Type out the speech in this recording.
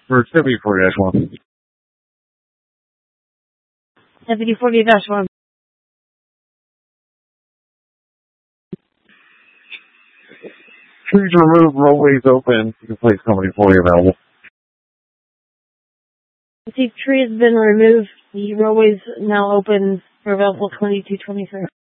For 7040-1. 7040-1. Trees removed, roadways open. You can place company fully available. The tree has been removed. The roadways now open for available 2223.